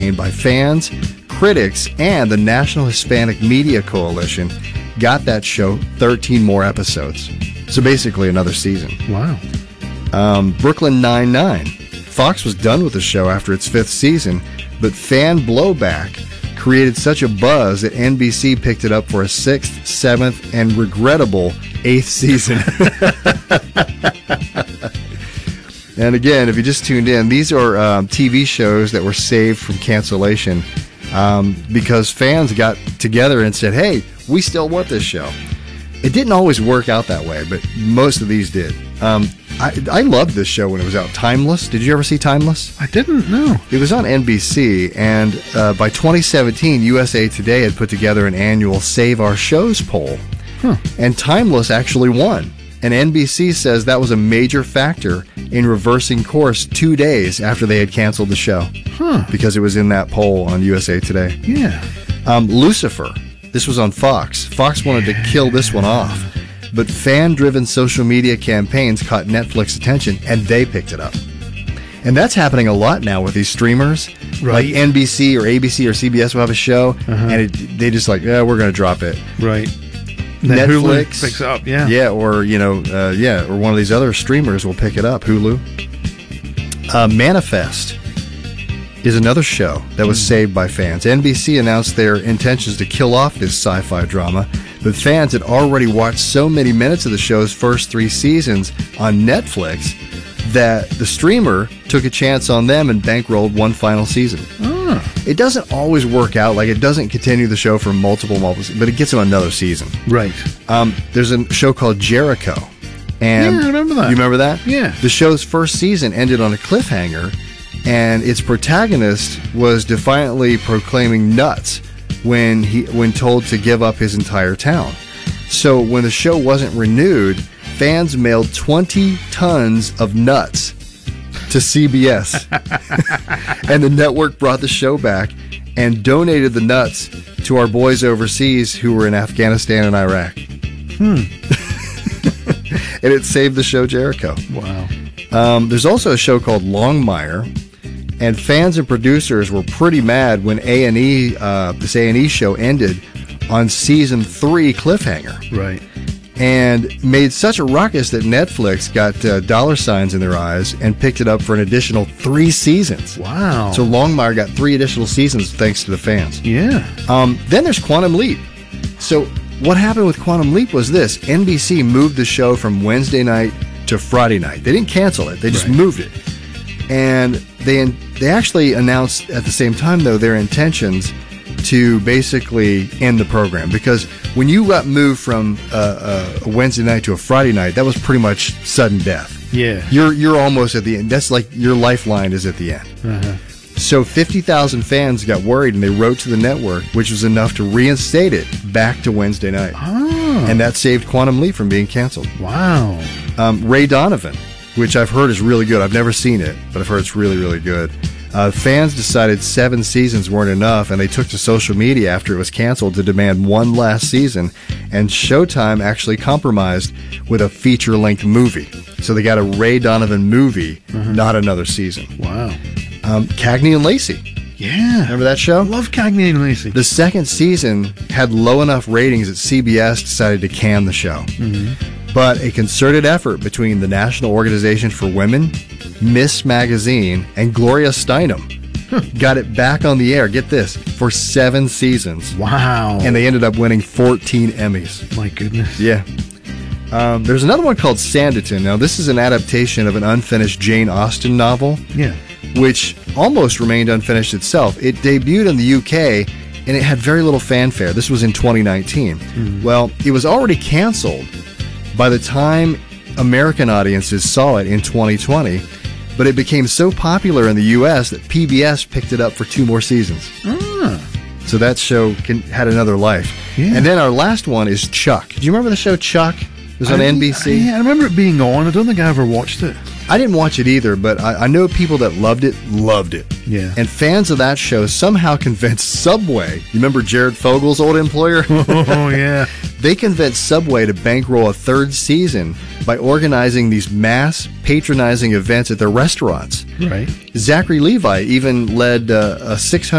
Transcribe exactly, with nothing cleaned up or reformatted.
by fans, critics, and the National Hispanic Media Coalition got that show thirteen more episodes. So basically another season. Wow. Um, Brooklyn Nine-Nine. Fox was done with the show after its fifth season, but fan blowback created such a buzz that N B C picked it up for a sixth, seventh, and regrettable eighth season. And again, if you just tuned in, these are um, T V shows that were saved from cancellation um, because fans got together and said, hey, we still want this show. It didn't always work out that way, but most of these did. Um, I, I loved this show when it was out. Timeless. Did you ever see Timeless? I didn't, no. It was on N B C, and uh, by twenty seventeen, U S A Today had put together an annual Save Our Shows poll, huh. and Timeless actually won. And N B C says that was a major factor in reversing course two days after they had canceled the show, huh. because it was in that poll on U S A Today. Yeah. Um, Lucifer. This was on Fox. Fox wanted to kill this one off, but fan-driven social media campaigns caught Netflix attention, and they picked it up. And that's happening a lot now with these streamers. Right. Like N B C or A B C or C B S will have a show, uh-huh. and it, they just like, yeah, we're going to drop it. Right. Netflix Hulu picks it up, yeah. Yeah, or, you know, uh, yeah, or one of these other streamers will pick it up, Hulu. Uh, Manifest is another show that was saved by fans. N B C announced their intentions to kill off this sci-fi drama, but fans had already watched so many minutes of the show's first three seasons on Netflix that the streamer took a chance on them and bankrolled one final season. Ah. It doesn't always work out. Like, it doesn't continue the show for multiple, multiple, but it gets them another season. Right. Um, there's a show called Jericho. And yeah, I remember that. You remember that? Yeah. The show's first season ended on a cliffhanger, and its protagonist was defiantly proclaiming nuts when he when told to give up his entire town. So when the show wasn't renewed, fans mailed twenty tons of nuts to C B S. And the network brought the show back and donated the nuts to our boys overseas who were in Afghanistan and Iraq. Hmm. And it saved the show Jericho. Wow. Um, there's also a show called Longmire, and fans and producers were pretty mad when A and E, uh, this A and E show ended on season three cliffhanger. Right. And made such a ruckus that Netflix got uh, dollar signs in their eyes and picked it up for an additional three seasons. Wow. So Longmire got three additional seasons thanks to the fans. Yeah. Um, then there's Quantum Leap. So what happened with Quantum Leap was this. N B C moved the show from Wednesday night to Friday night. They didn't cancel it. They just Right. moved it. And they they actually announced at the same time, though, their intentions to basically end the program. Because when you got moved from uh, a Wednesday night to a Friday night, that was pretty much sudden death. Yeah. You're, you're almost at the end. That's like your lifeline is at the end. Uh-huh. So fifty thousand fans got worried, and they wrote to the network, which was enough to reinstate it back to Wednesday night. Oh. And that saved Quantum Leap from being canceled. Wow. Um, Ray Donovan, which I've heard is really good. I've never seen it, but I've heard it's really, really good. Uh, fans decided seven seasons weren't enough, and they took to social media after it was canceled to demand one last season, and Showtime actually compromised with a feature-length movie. So they got a Ray Donovan movie, uh-huh. not another season. Wow. Um, Cagney and Lacey. Yeah. Remember that show? I love Cagney and Lacey. The second season had low enough ratings that C B S decided to can the show. Mm-hmm. But a concerted effort between the National Organization for Women, Miss Magazine, and Gloria Steinem got it back on the air, get this, for seven seasons. Wow. And they ended up winning fourteen Emmys. My goodness. Yeah. Um, there's another one called Sanditon. Now, this is an adaptation of an unfinished Jane Austen novel, Yeah. which almost remained unfinished itself. It debuted in the U K, and it had very little fanfare. This was in twenty nineteen. Mm. Well, it was already canceled by the time American audiences saw it in twenty twenty, but it became so popular in the U S that P B S picked it up for two more seasons. Ah. So that show can, had another life. Yeah. And then our last one is Chuck. Do you remember the show Chuck? It was on I, N B C. Yeah, I remember it being on. I don't think I ever watched it. I didn't watch it either, but I, I know people that loved it, loved it. Yeah. And fans of that show somehow convinced Subway, you remember Jared Fogel's old employer? Oh, yeah. They convinced Subway to bankroll a third season by organizing these mass patronizing events at their restaurants. Right. Zachary Levi even led uh, a six hundred